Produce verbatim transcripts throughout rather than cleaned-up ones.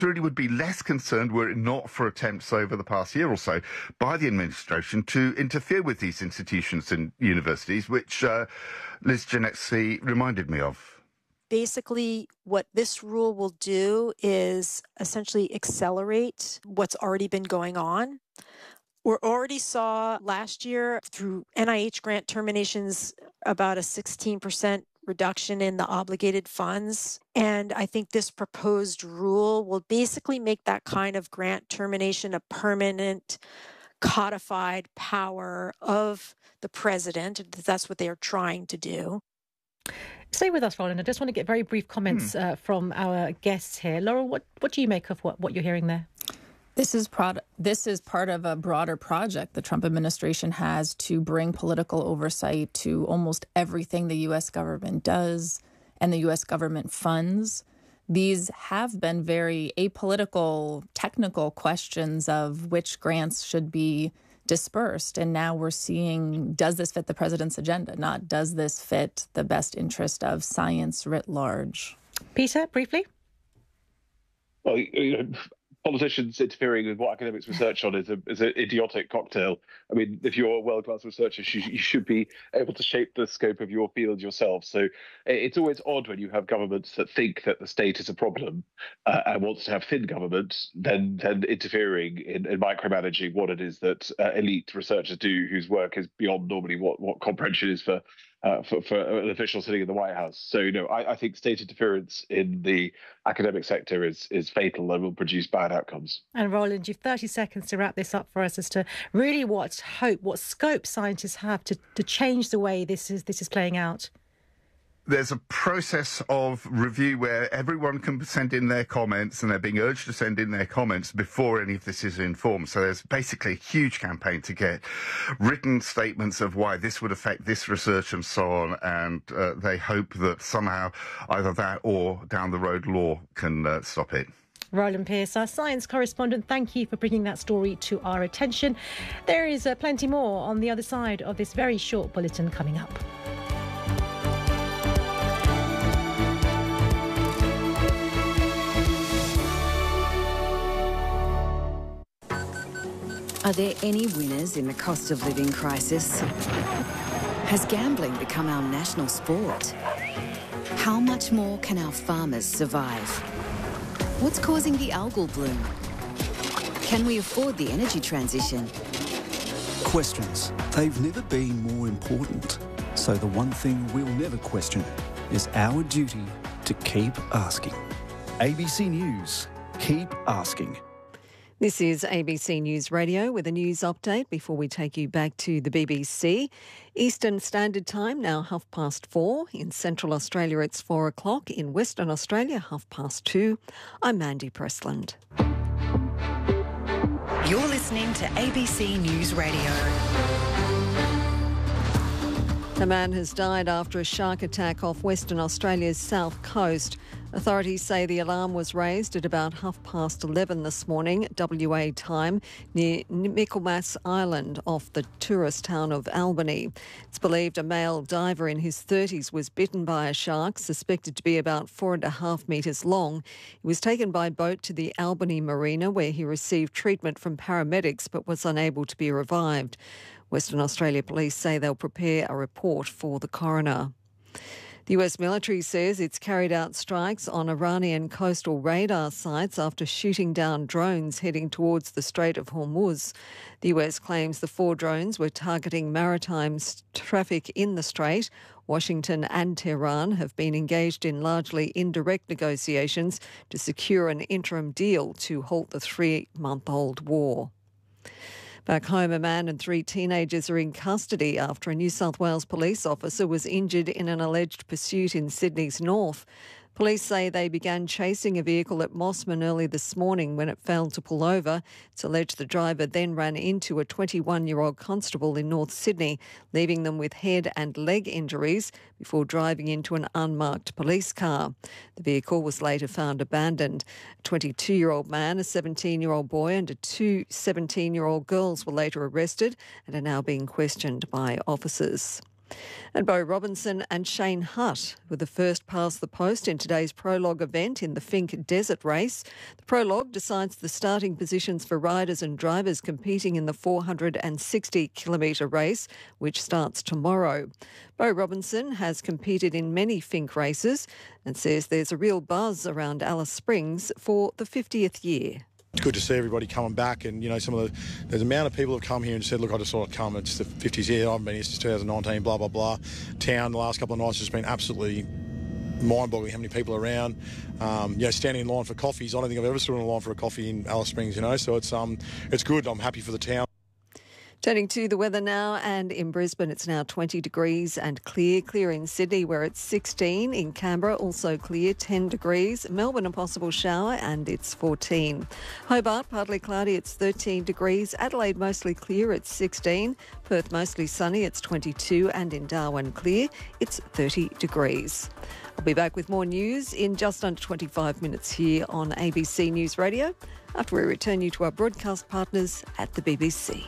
really would be less concerned were it not for attempts over the past year or so by the administration to interfere with these institutions and universities, which uh, Liz Genetzi reminded me of. Basically, what this rule will do is essentially accelerate what's already been going on. We already saw last year through N I H grant terminations about a sixteen percent reduction in the obligated funds. And I think this proposed rule will basically make that kind of grant termination a permanent codified power of the president. That's what they are trying to do. Stay with us, Roland. I just want to get very brief comments hmm. uh, from our guests here. Laurel, what, what do you make of what, what you're hearing there? This is, prod- this is part of a broader project the Trump administration has to bring political oversight to almost everything the U S government does and the U S government funds. These have been very apolitical, technical questions of which grants should be dispersed. And now we're seeing, does this fit the president's agenda? Not, does this fit the best interest of science writ large? Peter, briefly? Well, you know, politicians interfering with what academics research on is, a, is an idiotic cocktail. I mean, if you're a world-class researcher, you, you should be able to shape the scope of your field yourself. So it's always odd when you have governments that think that the state is a problem uh, and wants to have thin government, then, then interfering in, in micromanaging what it is that uh, elite researchers do, whose work is beyond normally what, what comprehension is for Uh, for, for an official sitting in the White House. So, you know, I, I think state interference in the academic sector is is fatal and will produce bad outcomes. And Roland, you've thirty seconds to wrap this up for us as to really what hope, what scope scientists have to, to change the way this is this is playing out. There's a process of review where everyone can send in their comments, and they're being urged to send in their comments before any of this is informed. So there's basically a huge campaign to get written statements of why this would affect this research and so on. And uh, they hope that somehow either that or down the road law can uh, stop it. Roland Pearce, our science correspondent, thank you for bringing that story to our attention. There is uh, plenty more on the other side of this very short bulletin coming up. Are there any winners in the cost of living crisis? Has gambling become our national sport? How much more can our farmers survive? What's causing the algal bloom? Can we afford the energy transition? Questions. They've never been more important. So the one thing we'll never question is our duty to keep asking. A B C News. Keep asking. This is A B C News Radio with a news update before we take you back to the B B C. Eastern Standard Time, now half past four. In Central Australia, it's four o'clock. In Western Australia, half past two. I'm Mandy Pressland. You're listening to A B C News Radio. A man has died after a shark attack off Western Australia's south coast. Authorities say the alarm was raised at about half past eleven this morning, W A time, near Michaelmas Island off the tourist town of Albany. It's believed a male diver in his thirties was bitten by a shark, suspected to be about four and a half metres long. He was taken by boat to the Albany Marina, where he received treatment from paramedics but was unable to be revived. Western Australia Police say they'll prepare a report for the coroner. The U S military says it's carried out strikes on Iranian coastal radar sites after shooting down drones heading towards the Strait of Hormuz. The U S claims the four drones were targeting maritime traffic in the strait. Washington and Tehran have been engaged in largely indirect negotiations to secure an interim deal to halt the three-month-old war. Back home, a man and three teenagers are in custody after a New South Wales police officer was injured in an alleged pursuit in Sydney's north. Police say they began chasing a vehicle at Mossman early this morning when it failed to pull over. It's alleged the driver then ran into a twenty-one-year-old constable in North Sydney, leaving them with head and leg injuries before driving into an unmarked police car. The vehicle was later found abandoned. A twenty-two-year-old man, a seventeen-year-old boy and two seventeen-year-old girls were later arrested and are now being questioned by officers. And Bo Robinson and Shane Hutt were the first past the post in today's prologue event in the Finke Desert Race. The prologue decides the starting positions for riders and drivers competing in the four hundred sixty kilometre race, which starts tomorrow. Bo Robinson has competed in many Finke races and says there's a real buzz around Alice Springs for the fiftieth year. It's good to see everybody coming back, and you know some of the, the amount of people have come here and said, look, I just thought I'd come, it's the fiftieth year, I've been here since two thousand nineteen, blah, blah, blah. Town the last couple of nights has been absolutely mind-boggling how many people are around. Um, you know, standing in line for coffees, I don't think I've ever stood in a line for a coffee in Alice Springs, you know, so it's um, it's good, I'm happy for the town. Turning to the weather now, and in Brisbane it's now twenty degrees and clear. Clear in Sydney where it's sixteen. In Canberra also clear, ten degrees. Melbourne a possible shower and it's fourteen. Hobart partly cloudy, it's thirteen degrees. Adelaide mostly clear, it's sixteen. Perth mostly sunny, it's twenty-two. And in Darwin clear, it's thirty degrees. I'll be back with more news in just under twenty-five minutes here on A B C News Radio after we return you to our broadcast partners at the B B C.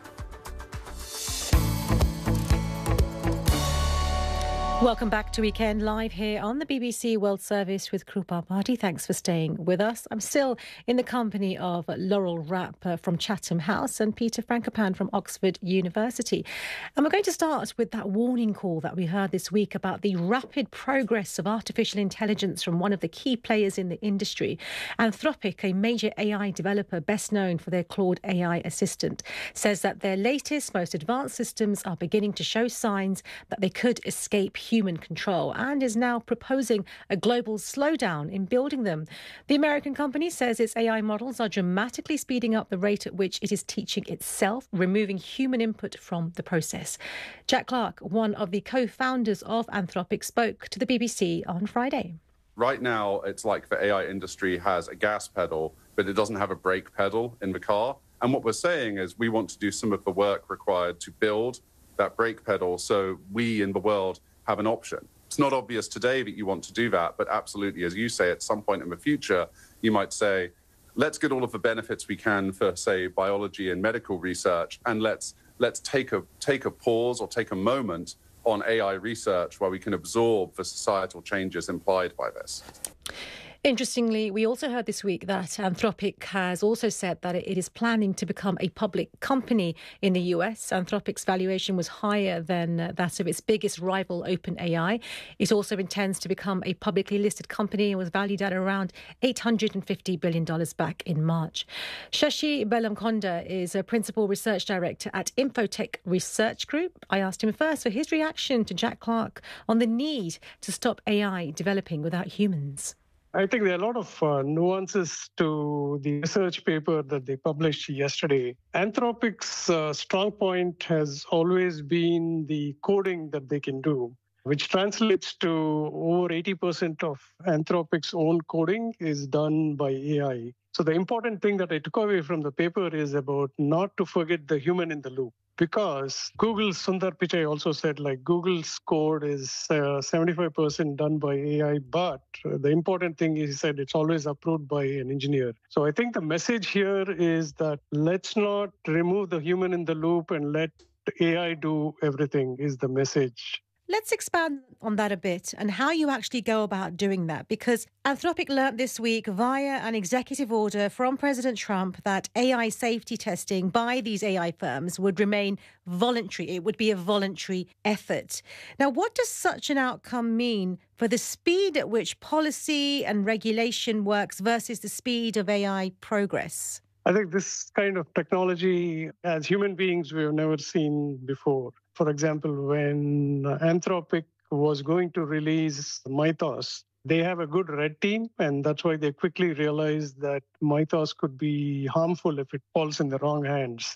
Welcome back to Weekend Live here on the B B C World Service with Krupa Bhatti. Thanks for staying with us. I'm still in the company of Laurel Rapp uh, from Chatham House and Peter Frankopan from Oxford University. And we're going to start with that warning call that we heard this week about the rapid progress of artificial intelligence from one of the key players in the industry. Anthropic, a major A I developer best known for their Claude A I assistant, says that their latest, most advanced systems are beginning to show signs that they could escape human control and is now proposing a global slowdown in building them. The American company says its A I models are dramatically speeding up the rate at which it is teaching itself, removing human input from the process. Jack Clark, one of the co-founders of Anthropic, spoke to the B B C on Friday. Right now, it's like the A I industry has a gas pedal, but it doesn't have a brake pedal in the car. And what we're saying is we want to do some of the work required to build that brake pedal so we in the world have an option. It's not obvious today that you want to do that, but absolutely, as you say, at some point in the future, you might say, let's get all of the benefits we can for, say, biology and medical research, and let's let's take a take a pause or take a moment on A I research where we can absorb the societal changes implied by this. Interestingly, we also heard this week that Anthropic has also said that it is planning to become a public company in the U S. Anthropic's valuation was higher than that of its biggest rival, OpenAI. It also intends to become a publicly listed company and was valued at around eight hundred fifty billion dollars back in March. Shashi Belamkonda is a principal research director at Infotech Research Group. I asked him first for his reaction to Jack Clark on the need to stop A I developing without humans. I think there are a lot of uh, nuances to the research paper that they published yesterday. Anthropic's uh, strong point has always been the coding that they can do, which translates to over eighty percent of Anthropic's own coding is done by A I. So the important thing that I took away from the paper is about not to forget the human in the loop. Because Google's Sundar Pichai also said, like, Google's code is uh, seventy-five percent done by A I, but the important thing is, he said, it's always approved by an engineer. So I think the message here is that let's not remove the human in the loop and let A I do everything is the message. Let's expand on that a bit and how you actually go about doing that, because Anthropic learnt this week via an executive order from President Trump that A I safety testing by these A I firms would remain voluntary. It would be a voluntary effort. Now, what does such an outcome mean for the speed at which policy and regulation works versus the speed of A I progress? I think this kind of technology, as human beings, we have never seen before. For example, when Anthropic was going to release Mythos, they have a good red team, and that's why they quickly realized that Mythos could be harmful if it falls in the wrong hands.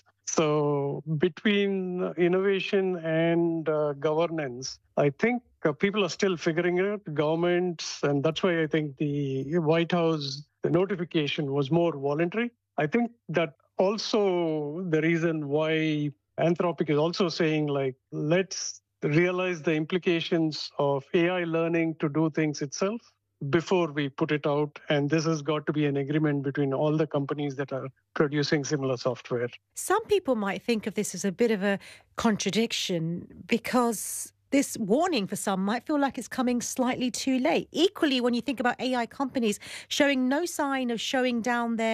So between innovation and uh, governance, I think uh, people are still figuring it out, governments, and that's why I think the White House, the notification was more voluntary. I think that also the reason why Anthropic is also saying, like, let's realize the implications of A I learning to do things itself before we put it out. And this has got to be an agreement between all the companies that are producing similar software. Some people might think of this as a bit of a contradiction because this warning for some might feel like it's coming slightly too late. Equally, when you think about A I companies showing no sign of showing down their